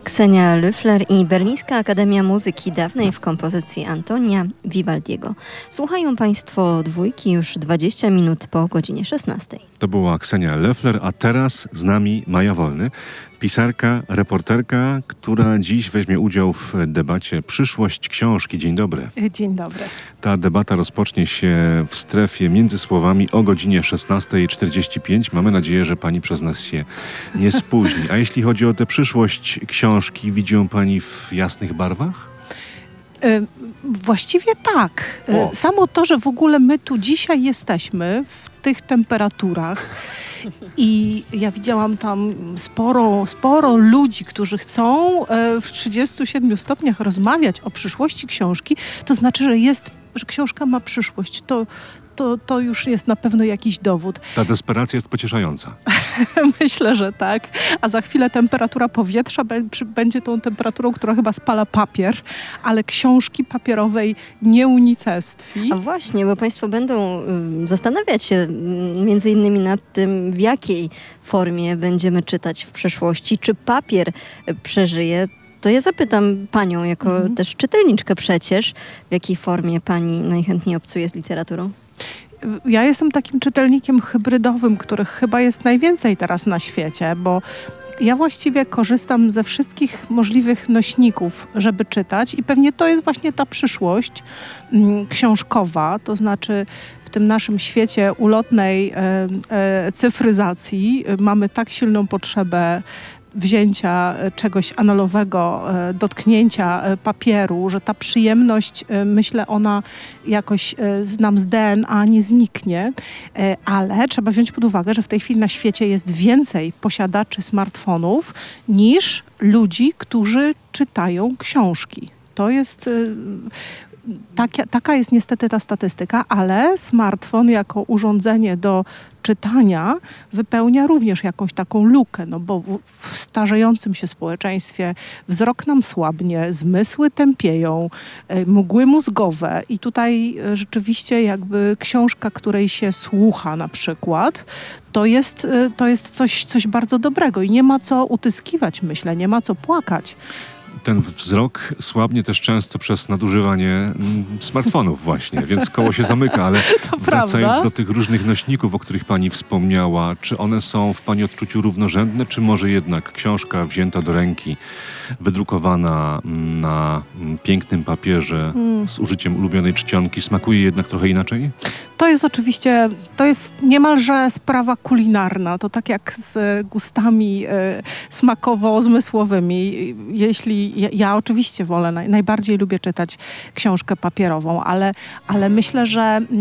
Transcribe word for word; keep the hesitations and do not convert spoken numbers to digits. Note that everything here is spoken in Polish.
Ksenia Loeffler i Berlińska Akademia Muzyki dawnej w kompozycji Antonia Vivaldiego. Słuchają Państwo dwójki już dwadzieścia minut po godzinie szesnastej. To była Ksenia Loeffler, a teraz z nami Maja Wolny, pisarka, reporterka, która dziś weźmie udział w debacie Przyszłość książki. Dzień dobry. Dzień dobry. Ta debata rozpocznie się w strefie między słowami o godzinie szesnasta czterdzieści pięć. Mamy nadzieję, że pani przez nas się nie spóźni. A jeśli chodzi o tę przyszłość książki, widzi ją pani w jasnych barwach? Właściwie tak. O. Samo to, że w ogóle my tu dzisiaj jesteśmy w tych temperaturach i ja widziałam tam sporo, sporo ludzi, którzy chcą w trzydziestu siedmiu stopniach rozmawiać o przyszłości książki, to znaczy, że jest, że książka ma przyszłość. To, to, to już jest na pewno jakiś dowód. Ta desperacja jest pocieszająca. Myślę, że tak. A za chwilę temperatura powietrza będzie tą temperaturą, która chyba spala papier, ale książki papierowej nie unicestwi. A właśnie, bo Państwo będą y, zastanawiać się y, między innymi nad tym, w jakiej formie będziemy czytać w przyszłości. Czy papier y, przeżyje? To ja zapytam Panią, jako mhm. też czytelniczkę przecież, w jakiej formie Pani najchętniej obcuje z literaturą? Ja jestem takim czytelnikiem hybrydowym, których chyba jest najwięcej teraz na świecie, bo ja właściwie korzystam ze wszystkich możliwych nośników, żeby czytać i pewnie to jest właśnie ta przyszłość mm, książkowa, to znaczy w tym naszym świecie ulotnej e, e, cyfryzacji e, mamy tak silną potrzebę wzięcia czegoś analogowego, dotknięcia papieru, że ta przyjemność, myślę, ona jakoś nam z D N A nie zniknie, ale trzeba wziąć pod uwagę, że w tej chwili na świecie jest więcej posiadaczy smartfonów niż ludzi, którzy czytają książki. To jest... Taka, taka jest niestety ta statystyka, ale smartfon jako urządzenie do czytania wypełnia również jakąś taką lukę, no bo w, w starzejącym się społeczeństwie wzrok nam słabnie, zmysły tępieją, y, mgły mózgowe i tutaj y, rzeczywiście jakby książka, której się słucha na przykład, to jest, y, to jest coś, coś bardzo dobrego i nie ma co utyskiwać, myślę, nie ma co płakać. Ten wzrok słabnie też często przez nadużywanie mm, smartfonów właśnie, więc koło się zamyka, ale to wracając prawda? do tych różnych nośników, o których pani wspomniała, czy one są w pani odczuciu równorzędne, czy może jednak książka wzięta do ręki, wydrukowana na mm, pięknym papierze mm. z użyciem ulubionej czcionki, smakuje jednak trochę inaczej? To jest oczywiście, to jest niemalże sprawa kulinarna. To tak jak z gustami y, smakowo-zmysłowymi. Jeśli ja, ja oczywiście wolę, naj, najbardziej lubię czytać książkę papierową, ale, ale myślę, że